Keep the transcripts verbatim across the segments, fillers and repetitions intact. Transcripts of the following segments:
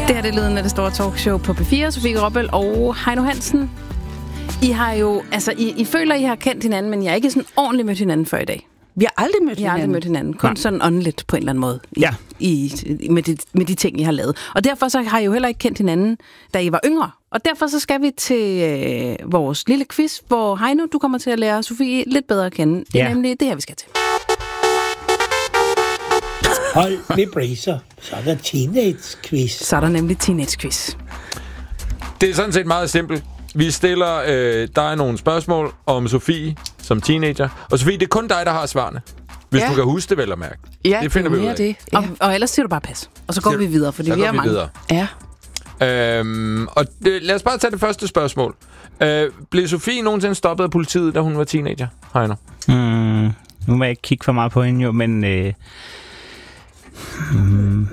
Det her det er lyden af det store talkshow på P fire. Sofie Gråbøl og Heino Hansen. I har jo, altså, I, I føler, I har kendt hinanden, men I har ikke sådan ordentligt mødt hinanden før i dag. Vi har aldrig mødt I har hinanden. aldrig mødt hinanden. Kun Nej. sådan åndeligt på en eller anden måde. I, Ja. I, med, de, med de ting, I har lavet. Og derfor så har I jo heller ikke kendt hinanden, da I var yngre. Og derfor så skal vi til øh, vores lille quiz, hvor Heino, du kommer til at lære Sofie lidt bedre at kende. Det er Ja. nemlig det her, vi skal til. Hold med bracer. Så er der teenage-quiz. Så er der nemlig teenage-quiz. Det er sådan set meget simpelt. Vi stiller øh, dig nogle spørgsmål om Sofie som teenager. Og Sofie, det er kun dig, der har svarene. Hvis Ja. du kan huske det, vel at mærke. Ja, det finder vi ud mere af. det. Ja. Og, og ellers siger du bare pas. Og så går Siger vi du- videre, fordi Så vi går er vi mange. videre. ja. Øhm, og det, lad os bare tage det første spørgsmål. Øh, blev Sofie nogensinde stoppet af politiet, da hun var teenager? Heino? Mm, nu må jeg ikke kigge for meget på hende jo, men... Øh, mm,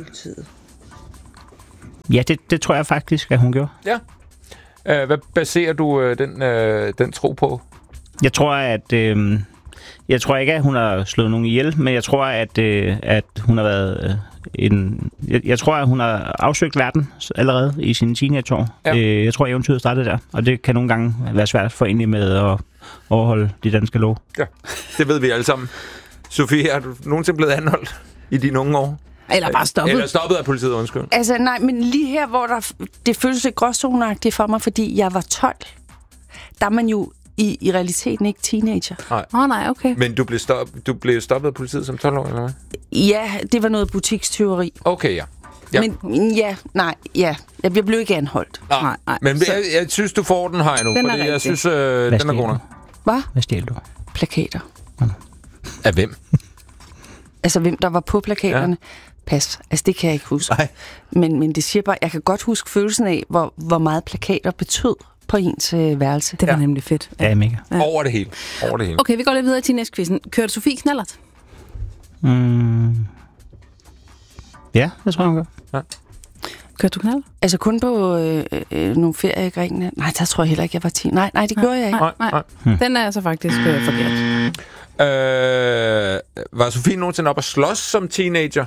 ja, det, det tror jeg faktisk, at hun gjorde. Ja. Øh, hvad baserer du øh, den, øh, den tro på? Jeg tror, at... Øh, jeg tror ikke, at hun har slået nogen ihjel, men jeg tror, at, øh, at hun har været øh, en... Jeg, jeg tror, at hun har afsøgt verden allerede i sine teenageår. Ja. Øh, jeg tror, at eventyret startede der, og det kan nogle gange være svært for egentlig med at overholde de danske lov. Ja, det ved vi alle sammen. Sofie, er du nogensinde blevet anholdt i dine unge år? Eller bare stoppet. Eller stoppet af politiet, undskyld. Altså, nej, men lige her, hvor der, det føles lidt gråzoneagtigt for mig, fordi jeg var tolv, der er man jo i, i realiteten ikke teenager. Åh oh, nej, okay. Men du blev, stop, du blev stoppet af politiet som tolv år, eller hvad? Ja, det var noget butikstyveri. Okay, ja. Ja. Men ja, nej, ja. Jeg jeg blev ikke anholdt. Nå, Nej, nej. Men jeg, jeg synes, du får den, Heino. Den er Fordi jeg rigtig. synes, øh, den er stjal god du? nok. Hvad? Hvad stjal du? Plakater. Af hvem? Altså, hvem der var på plakaterne. Ja. Pas. Altså, det kan jeg ikke huske. Nej. Men, men det siger bare, jeg kan godt huske følelsen af, hvor, hvor meget plakater betød på ens øh, værelse. Det var Ja. nemlig fedt. Ja, mega. Ja. Over det hele. Over det hele. Okay, vi går lidt videre i teenage-quizzen. Kørte Sofie knallert? Mm. Ja, det tror jeg, hun gør. Kørte du knallert? Altså kun på øh, øh, nogle ferier i Grækenland. Nej, der tror jeg heller ikke, jeg var ti. Nej, nej, det gjorde jeg ikke. Nej, nej. nej. Hmm. Den er altså faktisk øh, forkert. Øh, var Sofie nogensinde op at slås som teenager?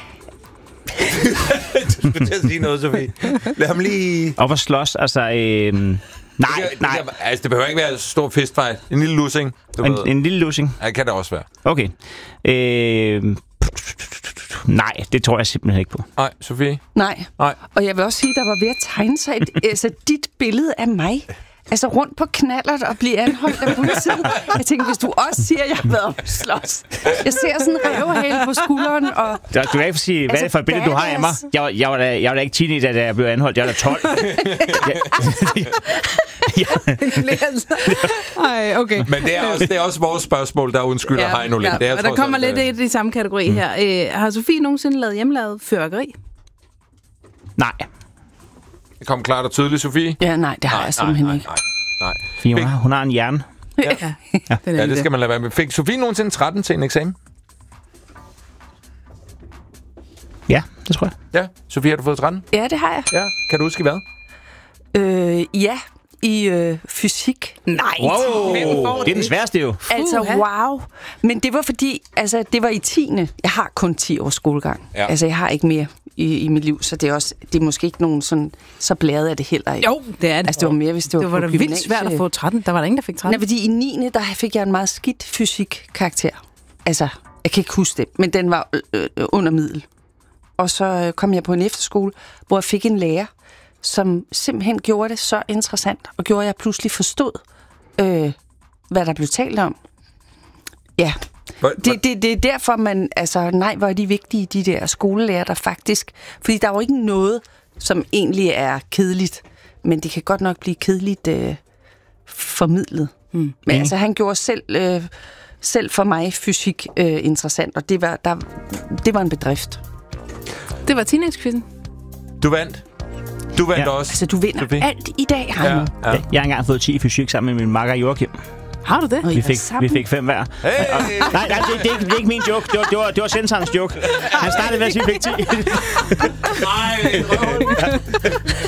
Du skulle til at sige noget, Sofie. Lad ham lige... Og hvor slås, altså... Øh, nej, det, det, nej. Det, altså, det behøver ikke være en stor fistfight. En lille lussing. Du En, ved. en lille lussing. Ja, kan det også være. Okay. Øh, nej, det tror jeg simpelthen ikke på. Nej, Sofie? Nej. Nej. Og jeg vil også sige, der var ved at tegne sig et, altså, dit billede af mig. Altså rundt på knallert og blive anholdt af politiet. Jeg tænker, hvis du også siger, at jeg har været op at slås. Jeg ser sådan en rævehale på skulderen. Og Du kan ikke sige, hvad er det for et billede, du har af mig? Jeg, var- jeg, var da, jeg var da ikke teenager, da jeg blev anholdt. Jeg var da tolv. Ej, okay. Men det er også, det er også vores spørgsmål, der undskylder ja, Heino lidt. Ja, Det er og der trods kommer alt, lidt i de samme kategori mm. her. Øh, har Sofie nogensinde lavet hjemmelavet fyrværkeri? Nej. Det kom klart og tydeligt, Sofie. ja, nej, det har Nej, jeg simpelthen nej, ikke. nej, nej. Fordi hun har, hun har en hjerne. Ja, ja. Den Ja, det skal man lade være med. Fik Sofie nogensinde tretten til en eksamen? Ja, det tror jeg. Ja. Sofie, har du fået tretten? Ja, det har jeg. Ja. Kan du huske hvad? Øh, ja, i øh, fysik. Nej, Wow, hvem får det er den sværeste jo. Altså, Uha. wow. Men det var fordi, altså, det var i tiende. Jeg har kun ti års skolegang. Ja. Altså, jeg har ikke mere i, i mit liv, så det er også, det er måske ikke nogen sådan, så bladet er det heller ikke. Jo, det er det. Altså, det var mere, hvis det var Det var på da vildt gymnasie. svært at få tretten. Der var der ingen, der fik tretten. Nej, fordi i niende der fik jeg en meget skidt fysik-karakter. Altså, jeg kan ikke huske det, men den var øh, øh, under middel. Og så øh, kom jeg på en efterskole, hvor jeg fik en lærer, som simpelthen gjorde det så interessant, og gjorde, at jeg pludselig forstod, øh, hvad der blev talt om. Ja, Hvor, det, det, det er derfor, man, altså, nej, hvor er de vigtige, de der skolelærer, der faktisk, fordi der er jo ikke noget, som egentlig er kedeligt, men det kan godt nok blive kedeligt øh, formidlet. Mm. Men Mm. altså, han gjorde selv, øh, selv for mig fysik øh, interessant, og det var, der, det var en bedrift. Det var teenage-quizzen. Du vandt. Du vandt Ja. også. Altså, du vinder Sofie. alt i dag, Heino. Ja, ja. Jeg har engang fået ti i fysik sammen med min makker Joachim. Har du det? Og I Vi var fik, sammen. vi fik fem hver. Hey! Nej, nej, det, det, er ikke, det er ikke min joke. Det var, det var, det var sensorens joke. Han startede med at sige, at vi fik ti. Nej,